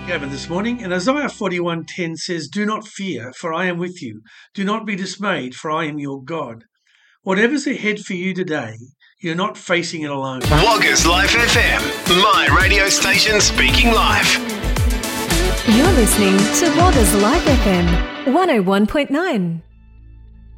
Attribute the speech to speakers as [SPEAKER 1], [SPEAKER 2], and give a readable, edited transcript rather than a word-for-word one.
[SPEAKER 1] Gavin this morning, and Isaiah 41:10 says, "Do not fear, for I am with you. Do not be dismayed, for I am your God." Whatever's ahead for you today, you're not facing it alone.
[SPEAKER 2] Woggers Life FM, my radio station speaking life.
[SPEAKER 3] You're listening to Woggers Life FM 101.9.